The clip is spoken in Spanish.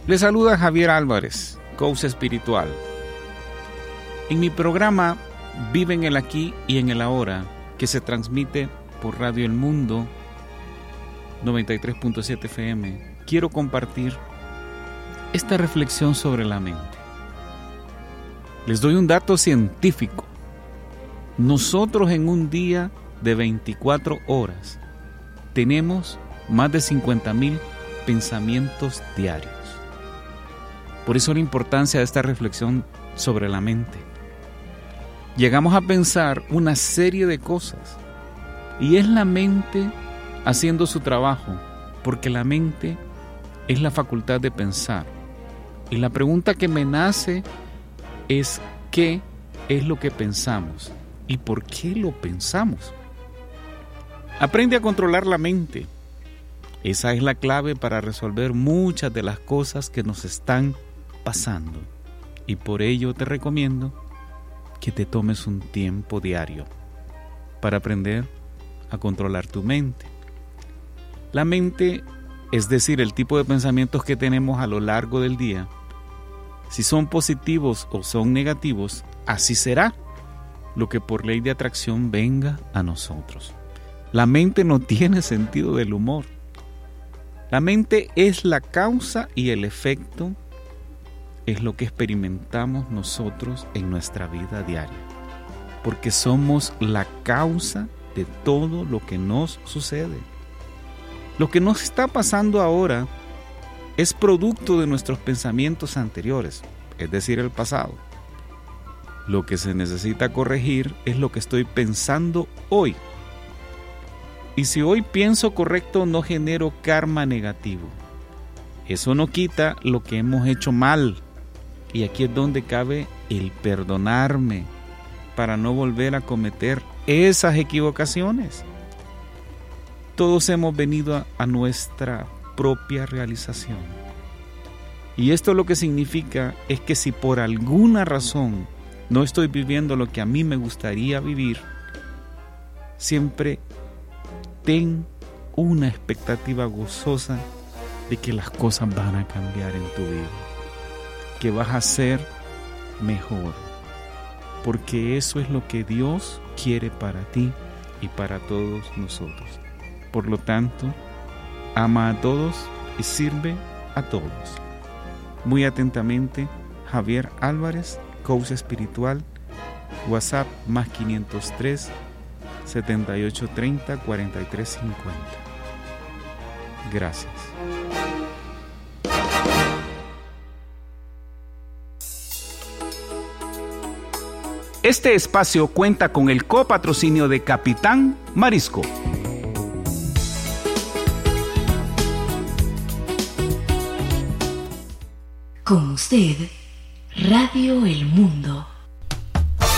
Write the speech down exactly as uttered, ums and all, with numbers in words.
Les saluda Javier Álvarez, coach espiritual. En mi programa Vive en el Aquí y en el Ahora, que se transmite por Radio El Mundo noventa y tres punto siete F M, quiero compartir esta reflexión sobre la mente. Les doy un dato científico. Nosotros en un día de veinticuatro horas tenemos más de cincuenta mil pensamientos diarios. Por eso la importancia de esta reflexión sobre la mente. Llegamos a pensar una serie de cosas y es la mente haciendo su trabajo, porque la mente es la facultad de pensar. Y la pregunta que me nace es ¿qué es lo que pensamos? ¿Y por qué lo pensamos? Aprende a controlar la mente. Esa es la clave para resolver muchas de las cosas que nos están pasando. Y por ello te recomiendo que te tomes un tiempo diario para aprender a controlar tu mente. La mente, es decir, el tipo de pensamientos que tenemos a lo largo del día, si son positivos o son negativos, así será lo que por ley de atracción venga a nosotros. La mente no tiene sentido del humor. La mente es la causa y el efecto es lo que experimentamos nosotros en nuestra vida diaria, porque somos la causa de todo lo que nos sucede. Lo que nos está pasando ahora es producto de nuestros pensamientos anteriores, es decir, el pasado. Lo que se necesita corregir es lo que estoy pensando hoy. Y si hoy pienso correcto, no genero karma negativo. Eso no quita lo que hemos hecho mal. Y aquí es donde cabe el perdonarme para no volver a cometer esas equivocaciones. Todos hemos venido a, a nuestra propia realización. Y esto lo que significa es que si por alguna razón no estoy viviendo lo que a mí me gustaría vivir, siempre ten una expectativa gozosa de que las cosas van a cambiar en tu vida, que vas a ser mejor, porque eso es lo que Dios quiere para ti y para todos nosotros. Por lo tanto, ama a todos y sirve a todos. Muy atentamente, Javier Álvarez, coach espiritual. WhatsApp más quinientos tres, setenta y ocho treinta, cuarenta y tres cincuenta. Gracias. Este espacio cuenta con el copatrocinio de Capitán Marisco. Con usted, Radio El Mundo.